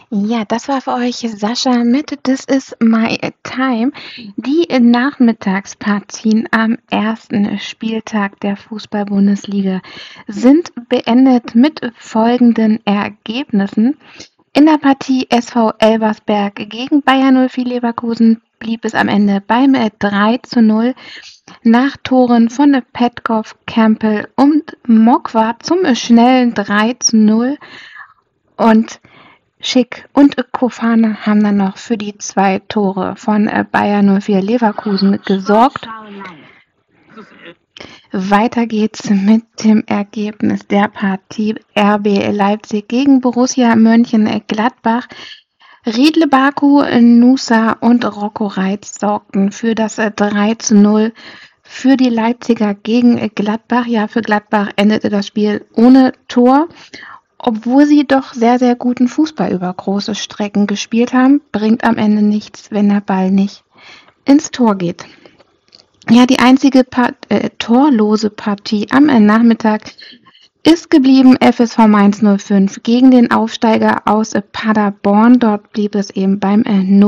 Ja, das war für euch Sascha mit „This is my time". Die Nachmittagspartien am ersten Spieltag der Fußball-Bundesliga sind beendet mit folgenden Ergebnissen. In der Partie SV Elversberg gegen Bayer 04 Leverkusen blieb es am Ende beim 3:0 nach Toren von Petkov, Campbell und Mokwa zum schnellen 3:0 und Schick und Kofane haben dann noch für die 2 Tore von Bayer 04 Leverkusen gesorgt. Weiter geht's mit dem Ergebnis der Partie RB Leipzig gegen Borussia Mönchengladbach. Riedle Baku, Nusa und Rocco Reitz sorgten für das 3:0 für die Leipziger gegen Gladbach. Ja, für Gladbach endete das Spiel ohne Tor. Obwohl sie doch sehr, sehr guten Fußball über große Strecken gespielt haben, bringt am Ende nichts, wenn der Ball nicht ins Tor geht. Ja, die einzige torlose Partie am Nachmittag ist geblieben FSV Mainz 05 gegen den Aufsteiger aus Paderborn. Dort blieb es eben beim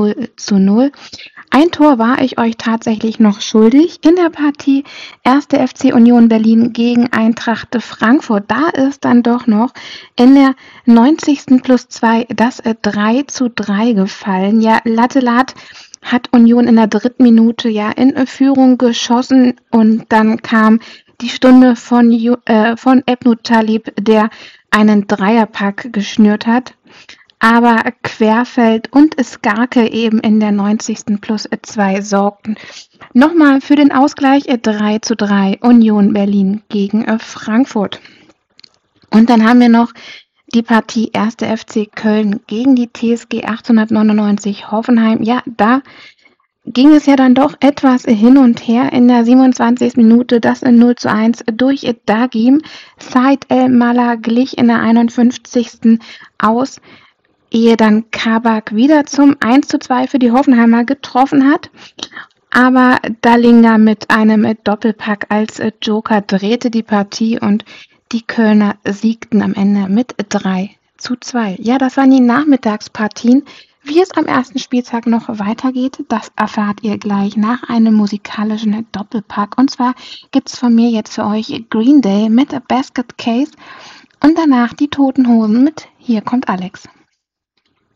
0:0. Ein Tor war ich euch tatsächlich noch schuldig in der Partie 1. FC Union Berlin gegen Eintracht Frankfurt. Da ist dann doch noch in der 90. plus 2 das 3:3 gefallen. Ja, Lattelat hat Union in der 3. Minute ja in Führung geschossen und dann kam die Stunde von Ebnu Talib, der einen Dreierpack geschnürt hat. Aber Querfeld und Skarke eben in der 90. plus 2 sorgten nochmal für den Ausgleich 3:3 Union Berlin gegen Frankfurt. Und dann haben wir noch die Partie 1. FC Köln gegen die TSG 1899 Hoffenheim. Ja, da ging es ja dann doch etwas hin und her in der 27. Minute, das 0:1 durch Dagim. Said El Mala glich in der 51. aus, ehe dann Kabak wieder zum 1:2 für die Hoffenheimer getroffen hat. Aber Dallinga mit einem Doppelpack als Joker drehte die Partie und die Kölner siegten am Ende mit 3:2. Ja, das waren die Nachmittagspartien. Wie es am ersten Spieltag noch weitergeht, das erfahrt ihr gleich nach einem musikalischen Doppelpack. Und zwar gibt's von mir jetzt für euch Green Day mit A Basket Case und danach die Toten Hosen mit Hier kommt Alex.